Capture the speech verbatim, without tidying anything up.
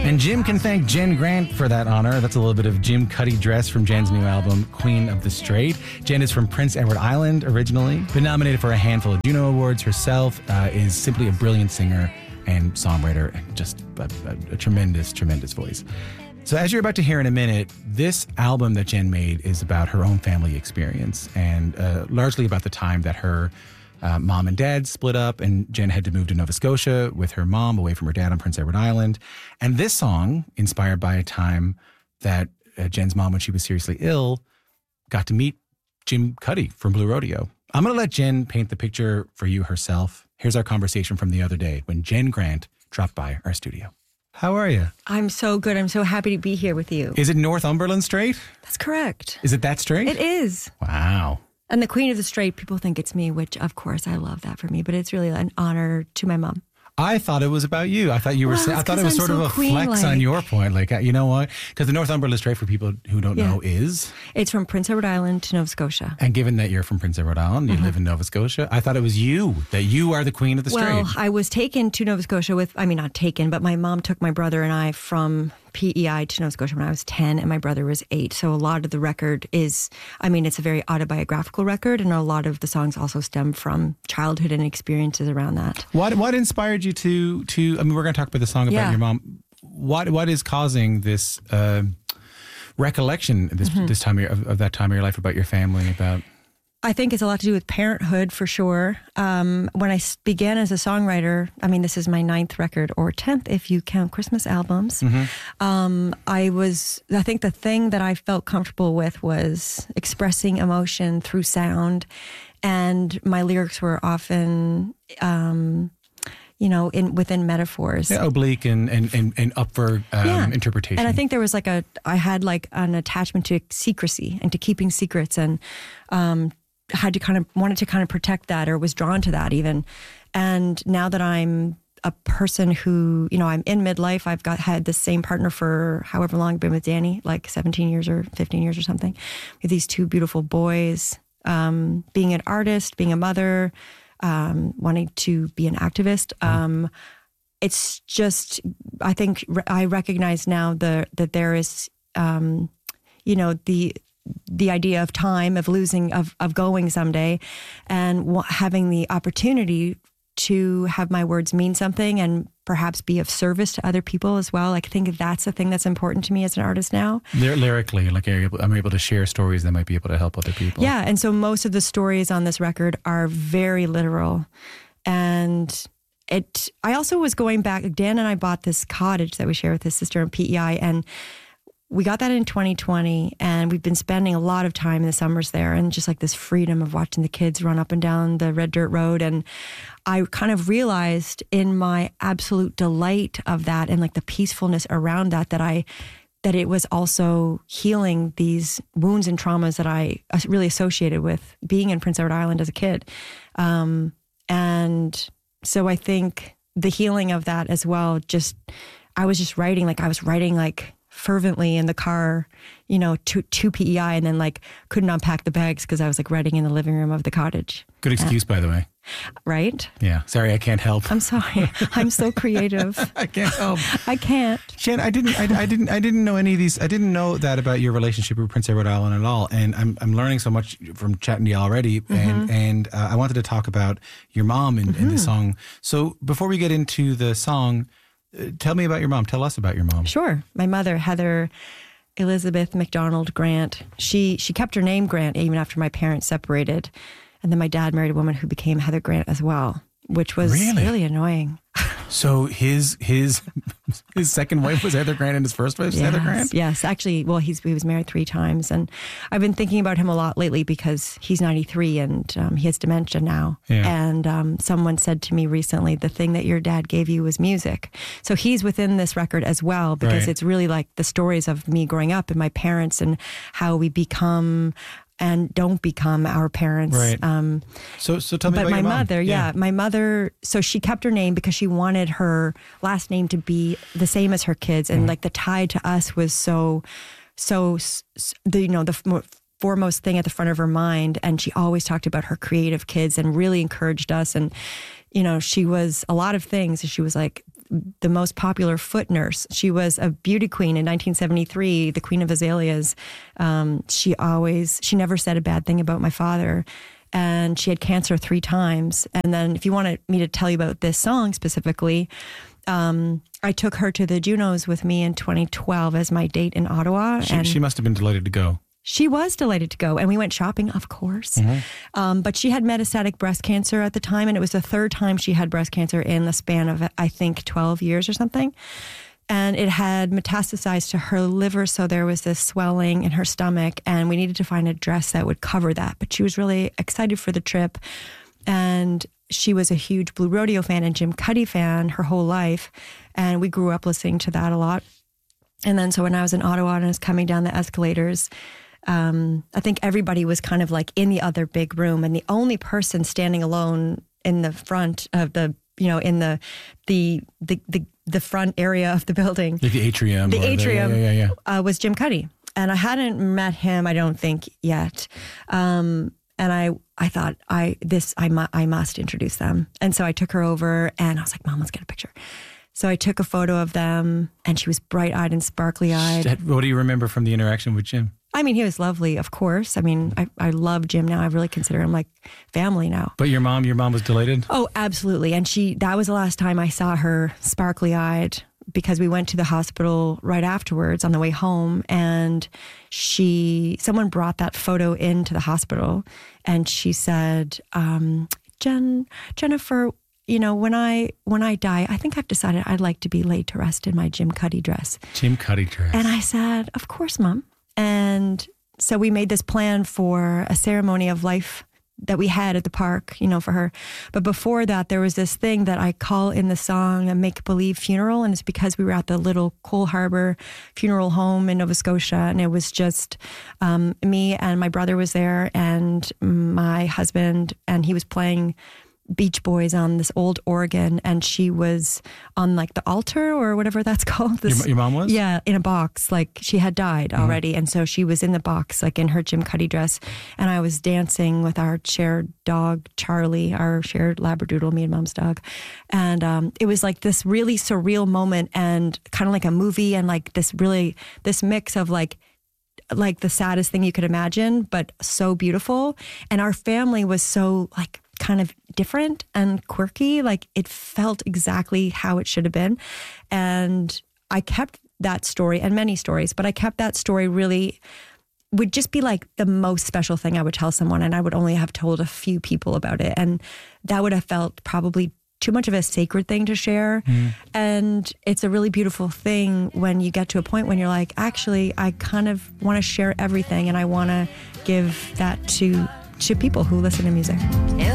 And Jim can thank Jen Grant for that honor. That's a little bit of Jim Cuddy Dress from Jen's new album, Queen of the Straight. Jen is from Prince Edward Island originally. Been nominated for a handful of Juno Awards herself. Uh, is simply a brilliant singer and songwriter, and just a, a, a tremendous, tremendous voice. So as you're about to hear in a minute, this album that Jen made is about her own family experience and uh, largely about the time that her uh, mom and dad split up and Jen had to move to Nova Scotia with her mom away from her dad on Prince Edward Island. And this song, inspired by a time that uh, Jen's mom, when she was seriously ill, got to meet Jim Cuddy from Blue Rodeo. I'm going to let Jen paint the picture for you herself. Here's our conversation from the other day when Jen Grant dropped by our studio. How are you? I'm so good. I'm so happy to be here with you. Is it Northumberland Straight? That's correct. Is it that straight? It is. Wow. And the Queen of the Straight, people think it's me, which of course I love that for me, but it's really an honor to my mom. I thought it was about you. I thought you were. Well, I thought it was I'm sort so of a queen-like. flex on your point. Like, you know what? Because the Northumberland Straight, for people who don't Yeah. know, is. It's from Prince Edward Island to Nova Scotia. And given that you're from Prince Edward Island, you Mm-hmm. live in Nova Scotia, I thought it was you, that you are the Queen of the Well, Straight. I was taken to Nova Scotia with, I mean, not taken, but my mom took my brother and I from P E I to Nova Scotia when I was ten and my brother was eight. So a lot of the record is, I mean, it's a very autobiographical record and a lot of the songs also stem from childhood and experiences around that. What what inspired you to, to I mean, we're going to talk about the song about Yeah. your mom. What What is causing this uh, recollection this, Mm-hmm. this time of, your, of, of that time of your life about your family, about... I think it's a lot to do with parenthood for sure. Um, when I s- began as a songwriter, I mean, this is my ninth record or tenth if you count Christmas albums. Um, I was, I think the thing that I felt comfortable with was expressing emotion through sound. And my lyrics were often, um, you know, in within metaphors. Yeah, oblique and, and, and, and up for um, Yeah. interpretation. And I think there was like a, I had like an attachment to secrecy and to keeping secrets and um, had to kind of, wanted to kind of protect that or was drawn to that even. And now that I'm a person who, you know, I'm in midlife, I've got had the same partner for however long I've been with Danny, like seventeen years or fifteen years or something, with these two beautiful boys, um, being an artist, being a mother, um, wanting to be an activist. Um, it's just, I think re- I recognize now the, that there is, um, you know, the the idea of time, of losing, of, of going someday, and w- having the opportunity to have my words mean something and perhaps be of service to other people as well. Like, I think that's the thing that's important to me as an artist now. Lyr- lyrically, like you're able, I'm able to share stories that might be able to help other people. Yeah, and so most of the stories on this record are very literal. And it, I also was going back, Dan and I bought this cottage that we share with his sister in P E I, and we got that in twenty twenty, and we've been spending a lot of time in the summers there, and just like this freedom of watching the kids run up and down the red dirt road. And I kind of realized in my absolute delight of that and like the peacefulness around that, that I, that it was also healing these wounds and traumas that I really associated with being in Prince Edward Island as a kid. Um, and so I think the healing of that as well, just, I was just writing, like I was writing like fervently in the car, you know, to, to P E I, and then like couldn't unpack the bags because I was like writing in the living room of the cottage. Good excuse, by the way. Right? Yeah. Sorry, I can't help. I'm sorry. I'm so creative. I can't help. I can't. Jen, I didn't, I, I didn't, I didn't know any of these. I didn't know that about your relationship with Prince Edward Island at all. And I'm, I'm learning so much from chatting to you already. Mm-hmm. And, and uh, I wanted to talk about your mom in, Mm-hmm. in the song. So before we get into the song, uh, tell me about your mom. Tell us about your mom. Sure. My mother, Heather Elizabeth McDonald Grant, she she kept her name Grant even after my parents separated. And then my dad married a woman who became Heather Grant as well, which was Really? really annoying. So his his his second wife was Heather Grant and his first wife was Heather Grant? Yes, actually, well, he's he was married three times, and I've been thinking about him a lot lately because he's ninety-three and um, he has dementia now. Yeah. And um, someone said to me recently, the thing that your dad gave you was music. So he's within this record as well because Right. it's really like the stories of me growing up and my parents and how we become and don't become our parents. Right. Um, So so tell me but about my your mom. mother, yeah. my mother, so she kept her name because she wanted her last name to be the same as her kids. And Mm-hmm. like the tie to us was so, so, s- s- the, you know, the f- foremost thing at the front of her mind. And she always talked about her creative kids and really encouraged us. And, you know, she was a lot of things. She was like the most popular foot nurse. She was a beauty queen in nineteen seventy-three, the Queen of Azaleas. Um, she always, she never said a bad thing about my father. And she had cancer three times. And then if you wanted me to tell you about this song specifically, um, I took her to the Junos with me in twenty twelve as my date in Ottawa. She, and she must have been delighted to go. She was delighted to go. And we went shopping, of course. Mm-hmm. Um, but she had metastatic breast cancer at the time. And it was the third time she had breast cancer in the span of, I think, twelve years or something. And it had metastasized to her liver, so there was this swelling in her stomach, and we needed to find a dress that would cover that. But she was really excited for the trip, and she was a huge Blue Rodeo fan and Jim Cuddy fan her whole life, and we grew up listening to that a lot. And then so when I was in Ottawa and I was coming down the escalators, um, I think everybody was kind of like in the other big room, and the only person standing alone in the front of the, you know, in the the the the, the front area of the building, like the atrium, the atrium, the, yeah, yeah, yeah. Uh, was Jim Cuddy, and I hadn't met him, I don't think yet. Um, and I I thought I this I mu- I must introduce them, and so I took her over, and I was like, Mom, let's get a picture. So I took a photo of them, and she was bright-eyed and sparkly-eyed. What do you remember from the interaction with Jim? I mean, he was lovely, of course. I mean, I, I love Jim now. I really consider him like family now. But your mom, your mom was delighted? Oh, absolutely. And she, that was the last time I saw her sparkly-eyed, because we went to the hospital right afterwards on the way home, and she, someone brought that photo into the hospital, and she said, um, Jen, Jennifer, you know, when I when I die, I think I've decided I'd like to be laid to rest in my Jim Cuddy dress. Jim Cuddy dress. And I said, of course, Mom. And so we made this plan for a ceremony of life that we had at the park, you know, for her. But before that, there was this thing that I call in the song a make-believe funeral. And it's because we were at the little Cole Harbour funeral home in Nova Scotia. And it was just um, me and my brother was there and my husband, and he was playing Beach Boys on this old organ, and she was on like the altar or whatever that's called. This, your, your mom was? Yeah, in a box. Like she had died already. Mm-hmm. And so she was in the box, like in her Jim Cuddy dress. And I was dancing with our shared dog, Charlie, our shared Labradoodle, me and Mom's dog. And um, it was like this really surreal moment, and kind of like a movie, and like this really, this mix of like, like the saddest thing you could imagine, but so beautiful. And our family was so like kind of different and quirky. Like it felt exactly how it should have been. And I kept that story, and many stories, but I kept that story really, would just be like the most special thing I would tell someone. And I would only have told a few people about it. And that would have felt probably too much of a sacred thing to share. Mm. And it's a really beautiful thing when you get to a point when you're like, actually, I kind of want to share everything, and I want to give that to to people who listen to music.